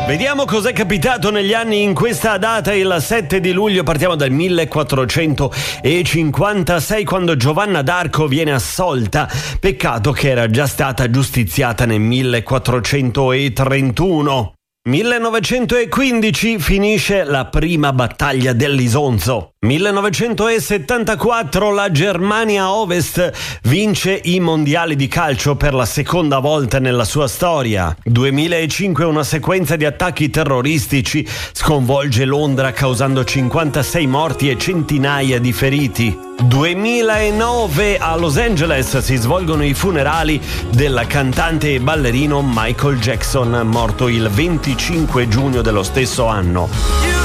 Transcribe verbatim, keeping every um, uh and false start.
Vediamo cos'è capitato negli anni in questa data, il sette di luglio. Partiamo dal millequattrocentocinquantasei, quando Giovanna d'Arco viene assolta. Peccato che era già stata giustiziata nel millequattrocentotrentuno. millenovecentoquindici finisce la prima battaglia dell'Isonzo. millenovecentosettantaquattro la Germania Ovest vince i mondiali di calcio per la seconda volta nella sua storia. duemilacinque una sequenza di attacchi terroristici sconvolge Londra causando cinquantasei morti e centinaia di feriti. duemilanove a Los Angeles si svolgono i funerali del cantante e ballerino Michael Jackson, morto il venticinque giugno dello stesso anno.